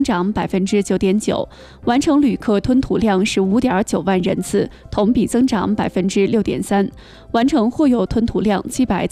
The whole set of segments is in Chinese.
涨9.9%，完成旅客吞吐量是5.9万人次，同比增长6.3%，完成货运吞吐量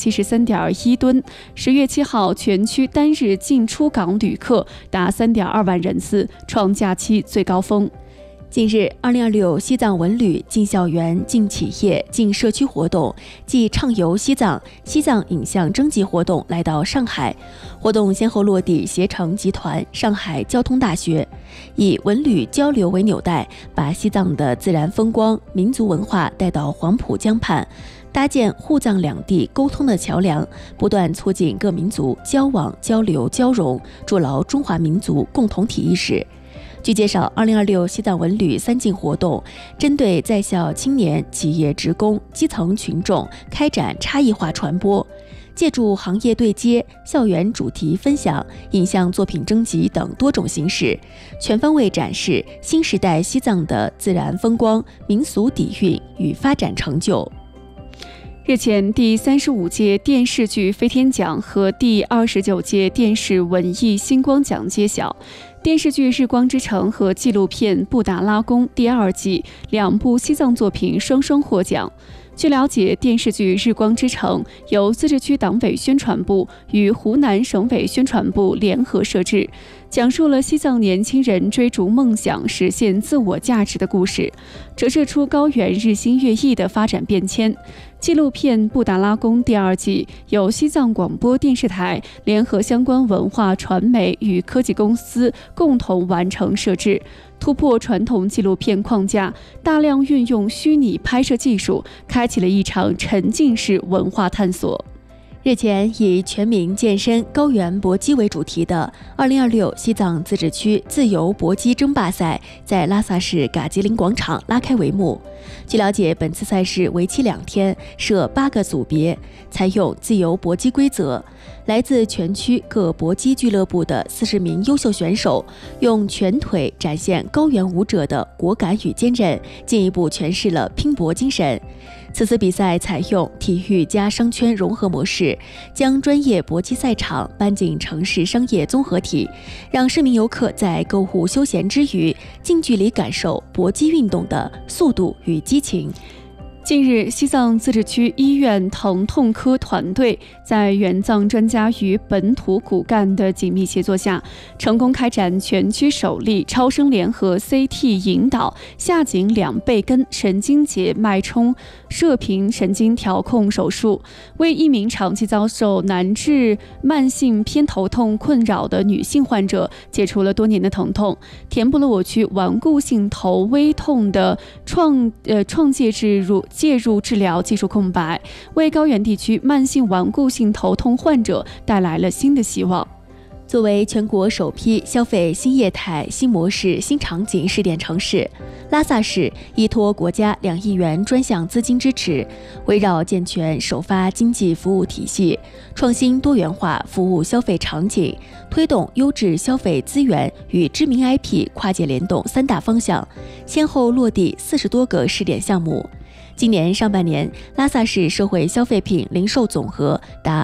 773.1吨。10月7号，全区单日进出港旅客达3.2万人次，创假期最高峰。 近日，2026西藏文旅进校园、进企业、进社区活动暨畅游西藏影像征集活动来到上海。活动先后落地携程集团、上海交通大学，以文旅交流为纽带，把西藏的自然风光、民族文化带到黄浦江畔，搭建沪藏两地沟通的桥梁，不断促进各民族交往、交流、交融，筑牢中华民族共同体意识。据介绍，2026西藏文旅3进活动针对在校青年、企业职工、基层群众开展差异化传播，借助行业对接、校园主题分享、影像作品征集等多种形式，全方位展示新时代西藏的自然风光、民俗底蕴与发展成就。 日前，第35届电视剧飞天奖和第29届电视文艺星光奖揭晓。电视剧《日光之城》和纪录片《布达拉宫》第2季2部西藏作品双双获奖。据了解，电视剧《日光之城》由自治区党委宣传部与湖南省委宣传部联合摄制，讲述了西藏年轻人追逐梦想、实现自我价值的故事，折射出高原日新月异的发展变迁。纪录片《布达拉宫》第2季由西藏广播电视台联合相关文化传媒与科技公司共同完成摄制，突破传统纪录片框架，大量运用虚拟拍摄技术，开启了一场沉浸式文化探索。 日前，以全民健身、高原搏击为主题的2026西藏自治区自由搏击争霸赛在拉萨市嘎吉林广场拉开帷幕。据了解，本次赛事为期2天，设8个组别，采用自由搏击规则。来自全区各搏击俱乐部的40名优秀选手，用拳腿展现高原舞者的果敢与坚韧，进一步诠释了拼搏精神。此次比赛采用体育加商圈融合模式，将专业搏击赛场搬进城市商业综合体，让市民游客在购物休闲之余，近距离感受搏击运动的速度与激情。 近日，西藏自治区医院疼痛科团队在援藏专家与本土骨干的紧密协作下，成功开展全区首例超声联合 CT 引导下颈两背根神经节脉冲射频神经调控手术，为一名长期遭受难治慢性偏头痛困扰的女性患者解除了多年的疼痛，填补了我区顽固性头微痛的创介入治疗技术空白，为高原地区慢性顽固性头痛患者带来了新的希望。 作为全国首批消费新业态、新模式、新场景试点城市，拉萨市依托国家2亿元专项资金支持，围绕健全首发经济服务体系、创新多元化服务消费场景、推动优质消费资源与知名 IP 跨界联动3大方向，先后落地40多个试点项目。今年上半年，拉萨市社会消费品零售总额达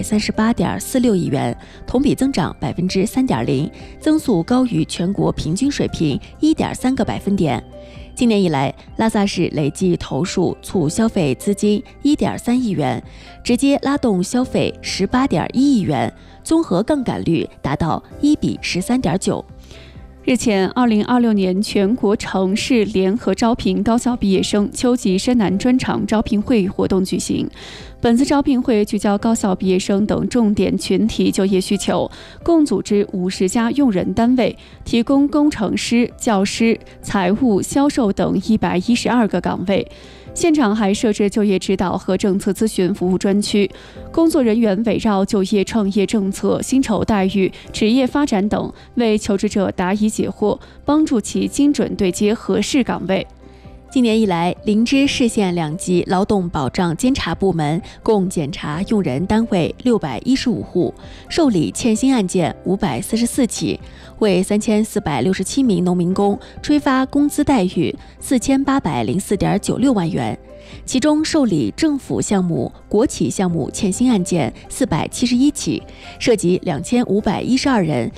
238.46亿元，同比增长3.0%，增速高于全国平均水平1.3个百分点。今年以来，拉萨市累计投入促消费资金1.3亿元，直接拉动消费18.1亿元，综合杠杆率达到1:13.9。 日前，2026年全国城市联合招聘高校毕业生秋季深南专场招聘会活动举行。本次招聘会聚焦高校毕业生等重点群体就业需求，共组织50家用人单位，提供工程师、教师、财务、销售等112个岗位。现场还设置就业指导和政策咨询服务专区，工作人员围绕就业创业政策、薪酬待遇、职业发展等，为求职者答疑解惑，帮助其精准对接合适岗位。 今年以来，林芝市县2级劳动保障监察部门共检查用人单位615户，受理欠薪案件544起， 为3467名农民工吹发工资待遇4804.96万元，其中受理政府项目、国企项目欠薪案件471起，涉及2512人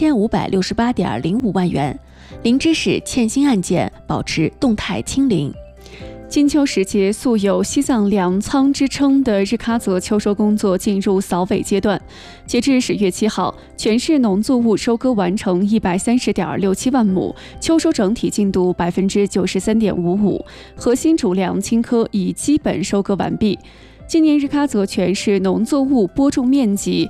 ，3568.05万元。林芝市欠薪案件保持动态清零。 金秋时节，素有西藏粮仓之称的日喀则秋收工作进入扫尾阶段。截至10月7号，全市农作物收割完成130.67万亩，秋收整体进度93.55%，核心主粮青稞已基本收割完毕。今年日喀则全市农作物播种面积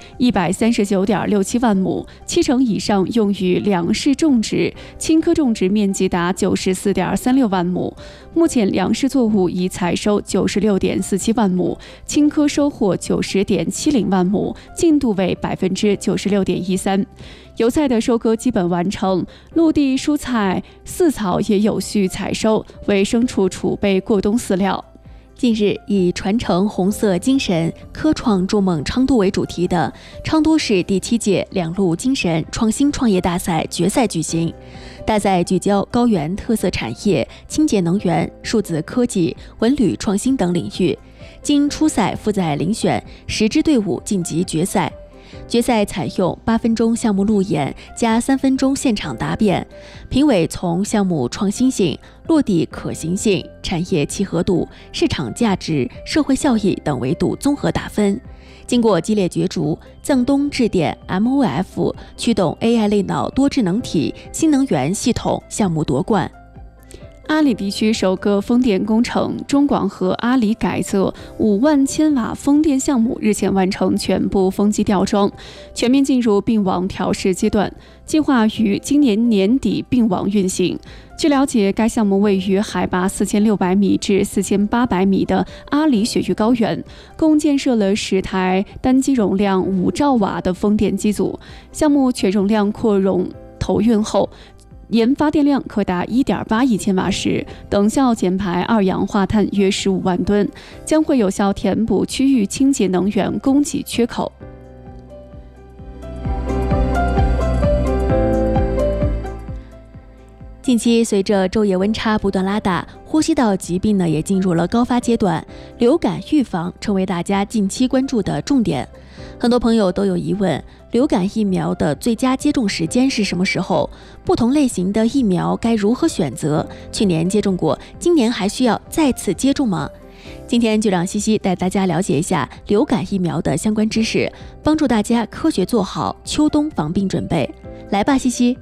139.67万亩，70%以上用于粮食种植，青稞种植面积达94.36万亩。目前粮食作物已采收96.47万亩，青稞收获90.70万亩，进度为96.13%。油菜的收割基本完成，陆地蔬菜饲草也有序采收，为牲畜储备过冬饲料。 近日，以传承红色精神、科创筑梦昌都为主题的昌都市第7届两路精神创新创业大赛决赛举行。大赛聚焦高原特色产业、清洁能源、数字科技、文旅创新等领域，经初赛复赛遴选10支队伍晋级决赛。决赛采用8分钟项目路演加3分钟现场答辩，评委从项目创新性、落地可行性、产业契合度、市场价值、社会效益等维度综合打分。经过激烈角逐，藏东智电 MOF 驱动 AI 类脑多智能体新能源系统项目夺冠。 阿里地区首个风电工程中广核阿里改则5万千瓦风电项目日前完成全部风机吊装，全面进入并网调试阶段，计划于今年年底并网运行。据了解，该项目位于海拔4600米至4800米的阿里雪域高原，共建设了10台单机容量5兆瓦的风电机组。项目全容量扩容投运后，研发电量可达 1.8亿千瓦时，等效减排二氧化碳约15万吨，将会有效填补区域清洁能源供给缺口。 近期随着昼夜温差不断拉大，呼吸道疾病也进入了高发阶段，流感预防成为大家近期关注的重点。很多朋友都有疑问，流感疫苗的最佳接种时间是什么时候？不同类型的疫苗该如何选择？去年接种过，今年还需要再次接种吗？今天就让西西带大家了解一下流感疫苗的相关知识，帮助大家科学做好秋冬防病准备。来吧，西西。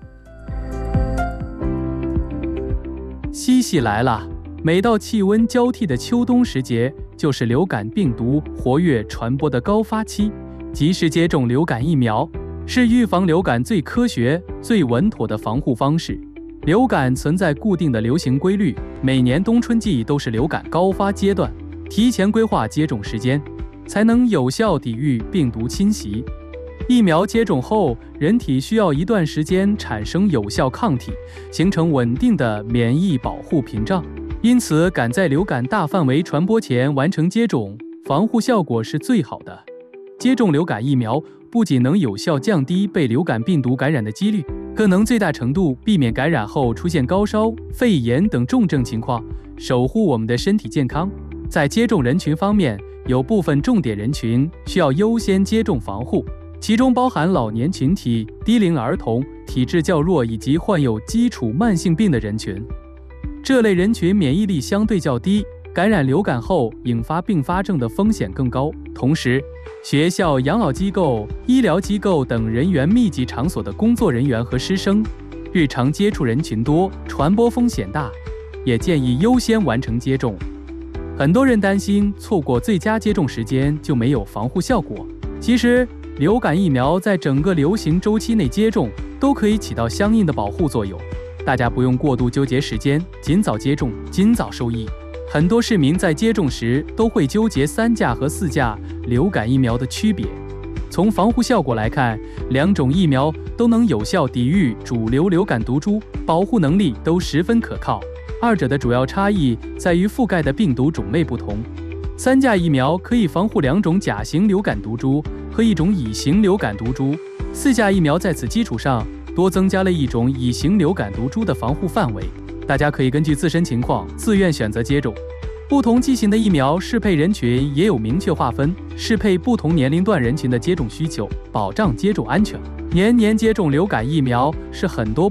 西西来了！每到气温交替的秋冬时节，就是流感病毒活跃传播的高发期。及时接种流感疫苗是预防流感最科学、最稳妥的防护方式。流感存在固定的流行规律，每年冬春季都是流感高发阶段，提前规划接种时间，才能有效抵御病毒侵袭。疫苗接种后，人体需要一段时间产生有效抗体，形成稳定的免疫保护屏障。因此，赶在流感大范围传播前完成接种，防护效果是最好的。接种流感疫苗不仅能有效降低被流感病毒感染的几率，更能最大程度避免感染后出现高烧、肺炎等重症情况，守护我们的身体健康。在接种人群方面，有部分重点人群需要优先接种防护，其中包含老年群体、低龄儿童、体质较弱以及患有基础慢性病的人群。这类人群免疫力相对较低，感染流感后引发并发症的风险更高。同时，学校、养老机构、医疗机构等人员密集场所的工作人员和师生，日常接触人群多，传播风险大，也建议优先完成接种。很多人担心错过最佳接种时间就没有防护效果，其实流感疫苗在整个流行周期内接种都可以起到相应的保护作用，大家不用过度纠结时间，尽早接种，尽早受益。很多市民在接种时都会纠结3价和4价流感疫苗的区别。从防护效果来看，两种疫苗都能有效抵御主流流感毒株，保护能力都十分可靠。二者的主要差异在于覆盖的病毒种类不同。3价疫苗可以防护2种甲型流感毒株和1种乙型流感毒株，4价疫苗在此基础上多增加了一种乙型流感毒株的防护范围。大家可以根据自身情况自愿选择接种。不同剂型的疫苗适配人群也有明确划分，适配不同年龄段人群的接种需求，保障接种安全。年年接种流感疫苗是很多